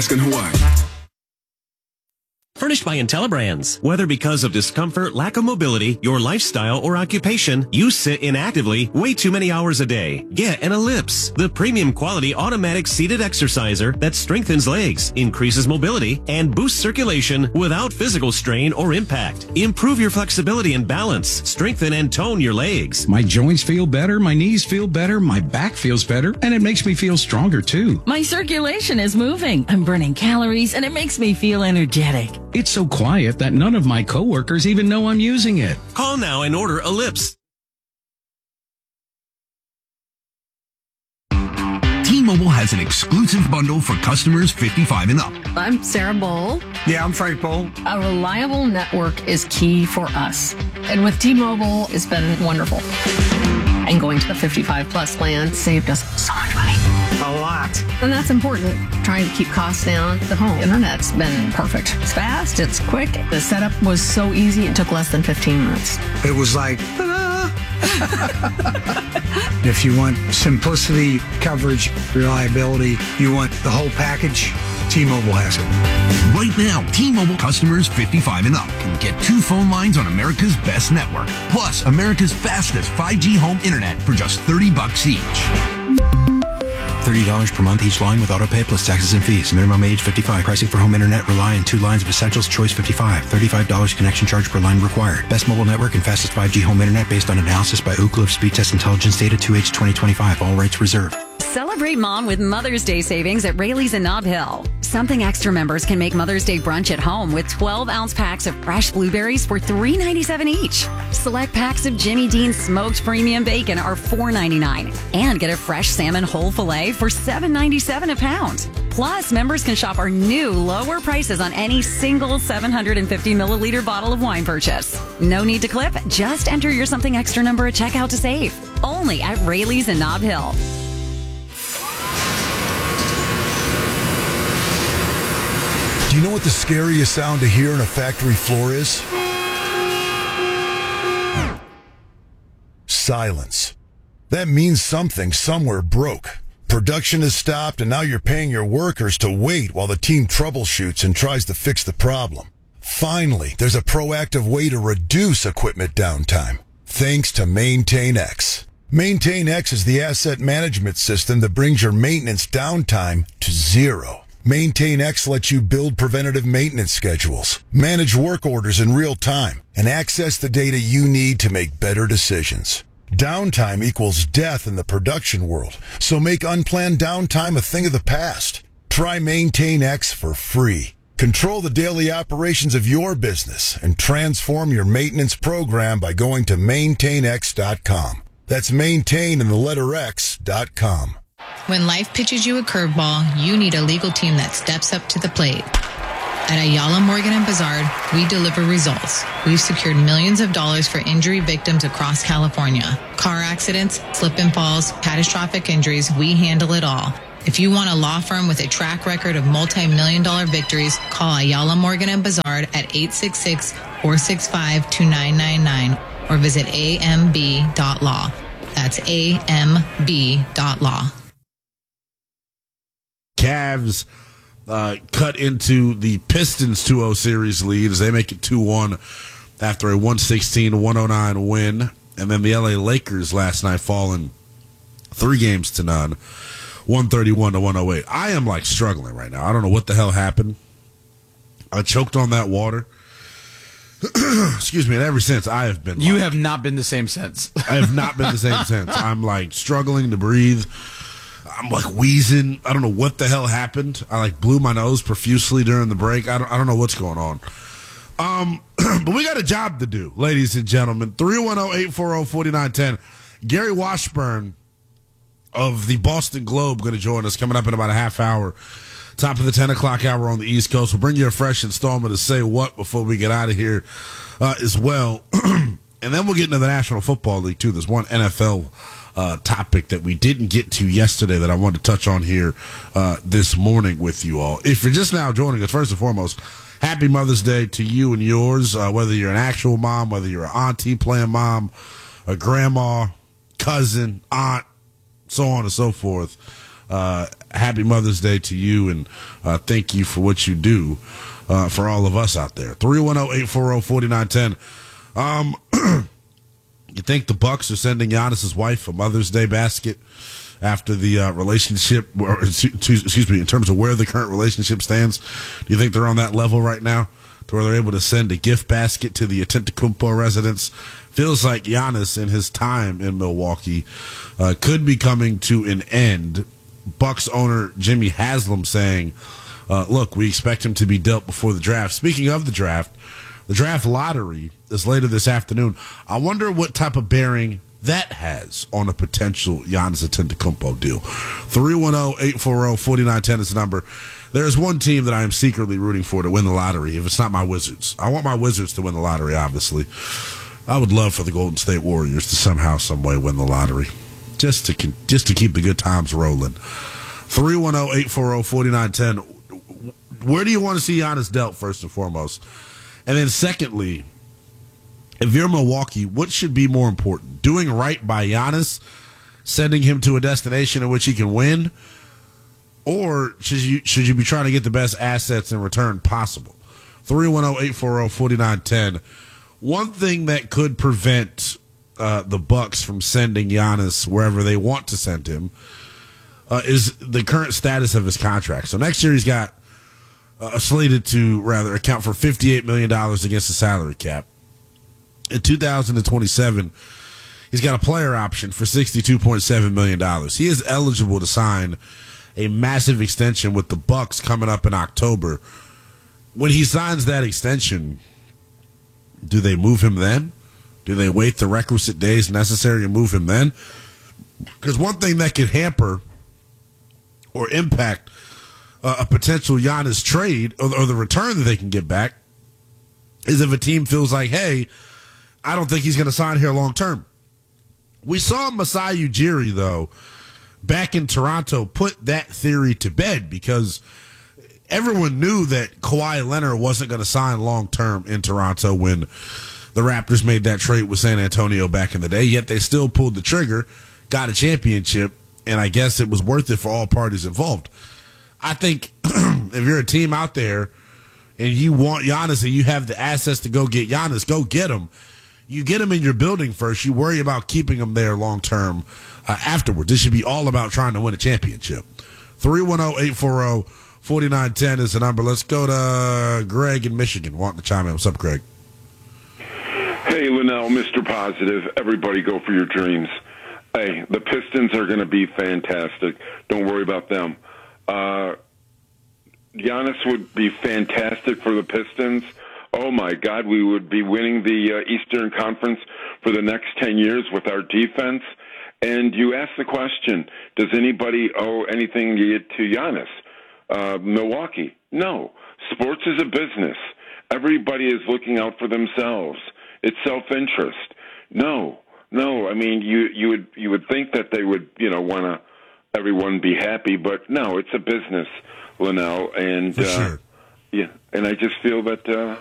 Alaska and Hawaii. Furnished by IntelliBrands. Whether because of discomfort, lack of mobility, your lifestyle, or occupation, you sit inactively way too many hours a day. Get an Ellipse, the premium quality automatic seated exerciser that strengthens legs, increases mobility, and boosts circulation without physical strain or impact. Improve your flexibility and balance. Strengthen and tone your legs. My joints feel better, my knees feel better, my back feels better, and it makes me feel stronger too. My circulation is moving. I'm burning calories, and it makes me feel energetic. It's so quiet that none of my coworkers even know I'm using it. Call now and order Ellipse. T-Mobile has an exclusive bundle for customers 55 and up. I'm Sarah Bowl. Yeah, I'm Frank Bowl. A reliable network is key for us. And with T-Mobile, it's been wonderful. And going to the 55 plus plan saved us so much money. A lot. And that's important. Trying to keep costs down. The home internet's been perfect. It's fast, it's quick. The setup was so easy, it took less than 15 minutes. It was like, ta-da! If you want simplicity, coverage, reliability, you want the whole package, T-Mobile has it. Right now, T-Mobile customers 55 and up can get 2 phone lines on America's best network, plus America's fastest 5G home internet for just $30 each. $30 per month each line with autopay plus taxes and fees. Minimum age 55. Pricing for home internet rely on 2 lines of essentials. Choice 55. $35 connection charge per line required. Best mobile network and fastest 5G home internet based on analysis by Ookla of Speed Test Intelligence data 2H 2025. All rights reserved. Celebrate Mom with Mother's Day savings at Rayleigh's in Nob Hill. Something Extra members can make Mother's Day brunch at home with 12-ounce packs of fresh blueberries for $3.97 each. Select packs of Jimmy Dean's smoked premium bacon are $4.99. And get a fresh salmon whole filet for $7.97 a pound. Plus, members can shop our new lower prices on any single 750 milliliter bottle of wine purchase. No need to clip. Just enter your Something Extra number at checkout to save. Only at Rayleigh's in Nob Hill. Do you know what the scariest sound to hear on a factory floor is? Silence. That means something somewhere broke. Production has stopped, and now you're paying your workers to wait while the team troubleshoots and tries to fix the problem. Finally, there's a proactive way to reduce equipment downtime, thanks to MaintainX. MaintainX is the asset management system that brings your maintenance downtime to zero. MaintainX lets you build preventative maintenance schedules, manage work orders in real time, and access the data you need to make better decisions. Downtime equals death in the production world, so make unplanned downtime a thing of the past. Try MaintainX for free. Control the daily operations of your business and transform your maintenance program by going to MaintainX.com. That's maintain in the letter X.com. When life pitches you a curveball, you need a legal team that steps up to the plate. At Ayala Morgan & Bazard, we deliver results. We've secured millions of dollars for injury victims across California. Car accidents, slip and falls, catastrophic injuries, we handle it all. If you want a law firm with a track record of multi-million-dollar victories, call Ayala Morgan & Bazard at 866-465-2999 or visit amb.law. That's amb.law. Cavs cut into the Pistons 2-0 series lead as they make it 2-1 after a 116-109 win. And then the LA Lakers last night falling 3-0, 131-108. I am like struggling right now. I don't know what the hell happened. I choked on that water. Excuse me, and ever since I have been... You have not been the same since. I have not been the same since. I'm like struggling to breathe. I'm like wheezing. I don't know what the hell happened. I like blew my nose profusely during the break. I don't know what's going on. But we got a job to do, ladies and gentlemen. 310-840-4910. Gary Washburn of the Boston Globe going to join us coming up in about a half hour. Top of the 10 o'clock hour on the East Coast. We'll bring you a fresh installment of Say What before we get out of here as well. And then we'll get into the National Football League, too. There's one NFL topic that we didn't get to yesterday that I wanted to touch on here this morning with you all. If you're just now joining us, first and foremost, happy Mother's Day to you and yours, whether you're an actual mom, whether you're an auntie playing mom, a grandma, cousin, aunt, so on and so forth. happy Mother's Day to you, and thank you for what you do for all of us out there. 310-840-4910. You think the Bucks are sending Giannis's wife a Mother's Day basket after the relationship, or excuse me, in terms of where the current relationship stands? Do you think they're on that level right now to where they're able to send a gift basket to the Antetokounmpo residence? Feels like Giannis in his time in Milwaukee could be coming to an end. Bucks owner Jimmy Haslam saying, look, we expect him to be dealt before the draft. Speaking of the draft lottery is later this afternoon. I wonder what type of bearing that has on a potential Giannis Antetokounmpo deal. 310-840-4910 is the number. There's one team that I am secretly rooting for to win the lottery, if it's not my Wizards. I want my Wizards to win the lottery, obviously. I would love for the Golden State Warriors to somehow, some way win the lottery, just to keep the good times rolling. 310-840-4910. Where do you want to see Giannis dealt, first and foremost? And then secondly, if you're Milwaukee, what should be more important? Doing right by Giannis, sending him to a destination in which he can win, or should you be trying to get the best assets in return possible? 310-840-4910. One thing that could prevent the Bucks from sending Giannis wherever they want to send him is the current status of his contract. So next year he's got slated to account for $58 million against the salary cap. In 2027, he's got a player option for $62.7 million. He is eligible to sign a massive extension with the Bucks coming up in October. When he signs that extension, do they move him then? Do they wait the requisite days necessary to move him then? Because one thing that could hamper or impact a potential Giannis trade or the return that they can get back is if a team feels like, hey, I don't think he's going to sign here long term. We saw Masai Ujiri, though, back in Toronto, put that theory to bed because everyone knew that Kawhi Leonard wasn't going to sign long term in Toronto when the Raptors made that trade with San Antonio back in the day, yet they still pulled the trigger, got a championship, and I guess it was worth it for all parties involved. I think if you're a team out there and you want Giannis and you have the assets to go get Giannis, go get him. You get him in your building first. You worry about keeping him there long term afterwards. This should be all about trying to win a championship. 310-840-4910 is the number. Let's go to Greg in Michigan wanting to chime in. What's up, Greg? Hey, Linnell, Mr. Positive. Everybody go for your dreams. Hey, the Pistons are going to be fantastic. Don't worry about them. Giannis would be fantastic for the Pistons. Oh, my God, we would be winning the Eastern Conference for the next 10 years with our defense. And you ask the question, does anybody owe anything to Giannis? Milwaukee? No. Sports is a business. Everybody is looking out for themselves. It's self-interest. No. I mean, you would think that they would, want to everyone be happy, but no, it's a business, Linnell, and for sure. Yeah, and I just feel that